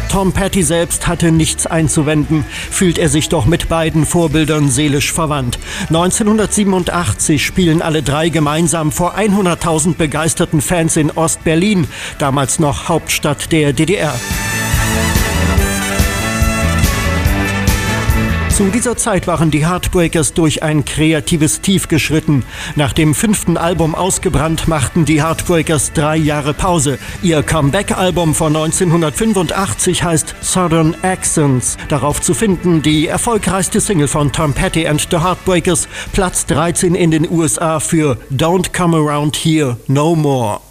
Tom Petty selbst hatte nichts einzuwenden, fühlt er sich doch mit beiden Vorbildern seelisch verwandt. 1987 spielen alle drei gemeinsam vor 100.000 begeisterten Fans in Ost-Berlin, damals noch Hauptstadt der DDR. Zu dieser Zeit waren die Heartbreakers durch ein kreatives Tief geschritten. Nach dem 5. Album Ausgebrannt machten die Heartbreakers 3 Jahre Pause. Ihr Comeback-Album von 1985 heißt Southern Accents. Darauf zu finden die erfolgreichste Single von Tom Petty and the Heartbreakers, Platz 13 in den USA für Don't Come Around Here No More.